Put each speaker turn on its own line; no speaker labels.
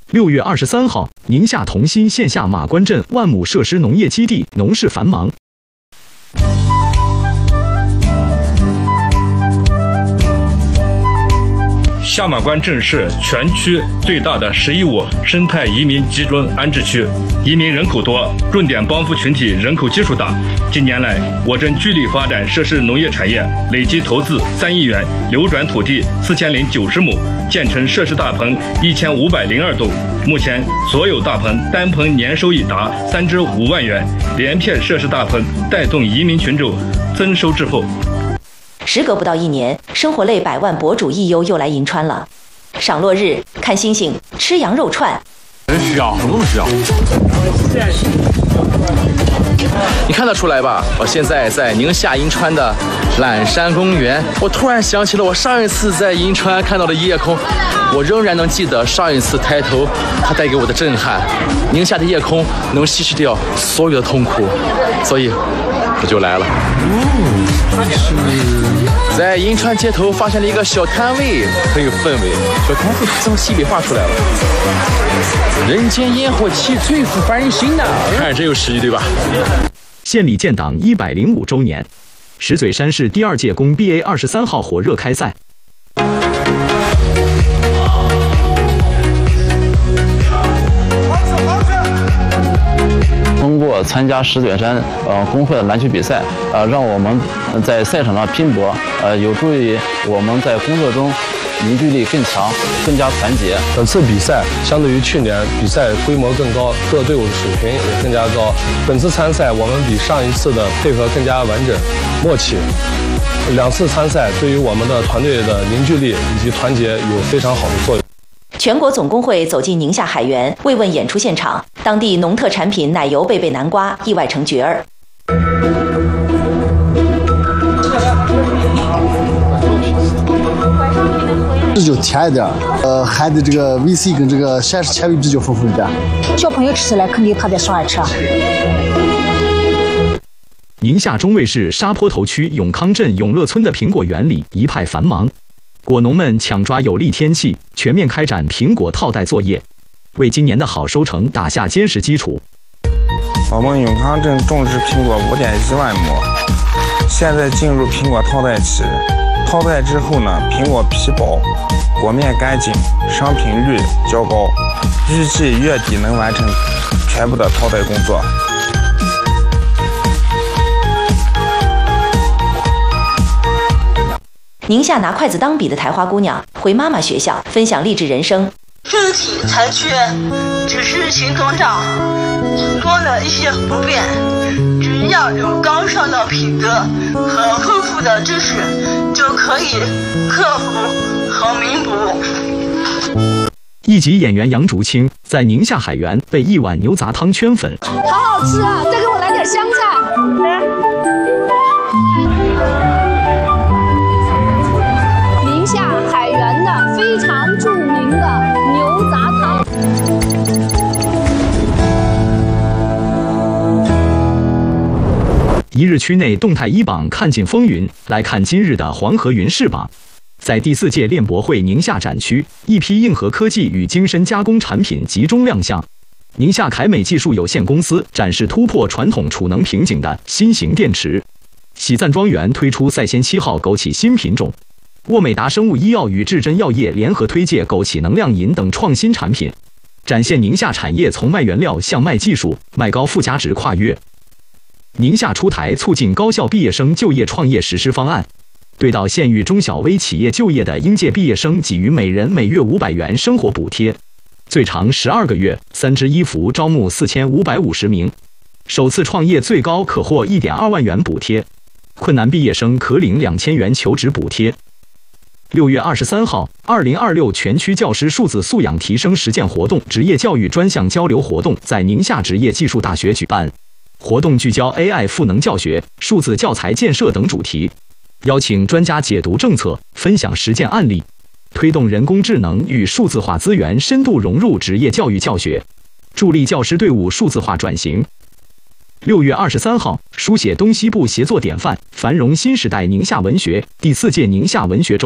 6月23号，宁夏同心县下马关镇万亩设施农业基地农事繁忙。
下马关镇是全区最大的11亩生态移民集中安置区，移民人口多，重点帮扶群体人口基数大。近年来，我镇聚力发展设施农业产业，累计投资3亿元，流转土地4090亩，建成设施大棚1502栋。目前，所有大棚单棚年收益达3至5万元，连片设施大棚带动移民群众增收致富。
时隔不到1年，生活类百万博主易优又来银川了。赏落日、看星星、吃羊肉串，
很需要，什么都需要。你看得出来吧？我现在在宁夏银川的揽山公园。我突然想起了我上一次在银川看到的夜空，我仍然能记得上一次抬头它带给我的震撼。宁夏的夜空能稀释掉所有的痛苦，所以我就来了。在银川街头发现了一个小摊位，很有氛围。小摊位怎么西北话出来了？人间烟火气，最抚凡人心呐！看着真有诗意，对吧？
县里建党105周年，石嘴山市第2届工 BA 23号火热开赛。
通过参加石嘴山工会的篮球比赛，让我们在赛场上拼搏，有助于我们在工作中凝聚力更强，更加团结。
本次比赛相对于去年比赛规模更高，各队伍的水平也更加高。本次参赛我们比上一次的配合更加完整、默契。2次参赛对于我们的团队的凝聚力以及团结有非常好的作用。
全国总工会走进宁夏海源慰问演出现场，当地农特产品奶油贝贝南瓜意外成绝儿。
质就甜一点，含的这个维 C 跟这个膳食纤维质就丰富一点。
小朋友吃起来肯定特别爽吃。
宁夏中卫市沙坡头区永康镇永乐村的苹果园里一派繁忙。果农们抢抓有利天气，全面开展苹果套袋作业，为今年的好收成打下坚实基础。
我们永康镇种植苹果5.1万亩，现在进入苹果套袋期。套袋之后呢，苹果皮薄，果面干净，商品率较高，预计月底能完成全部的套袋工作。
宁夏拿筷子当笔的台花姑娘回妈妈学校分享励志人生。
身体残缺，只是行动上多了一些不便，只要有高尚的品德和丰富的知识，就可以克服和弥补。
一级演员杨竹青在宁夏海源被一碗牛杂汤圈粉，
好好吃啊！再给我来点香菜。宁夏海源的非常著名的牛杂汤。
一日区内动态1榜看尽风云，来看今日的黄河云视榜。在第4届链博会宁夏展区，一批硬核科技与精深加工产品集中亮相。宁夏凯美技术有限公司展示突破传统储能瓶颈的新型电池。喜赞庄园推出赛仙7号枸杞新品种。沃美达生物医药与至臻药业联合推介枸杞能量饮等创新产品，展现宁夏产业从卖原料向卖技术、卖高附加值跨越。宁夏出台促进高校毕业生就业创业实施方案，对到县域中小微企业就业的应届毕业生给予每人每月500元生活补贴，最长12个月，3支衣服招募4550名，首次创业最高可获1.2万元补贴，困难毕业生可领2000元求职补贴。6月23号，2026全区教师数字素养提升实践活动职业教育专项交流活动在宁夏职业技术大学举办。活动聚焦 AI 赋能教学、数字教材建设等主题，邀请专家解读政策，分享实践案例，推动人工智能与数字化资源深度融入职业教育教学，助力教师队伍数字化转型。6月23号，书写东西部协作典范，繁荣新时代宁夏文学第4届宁夏文学周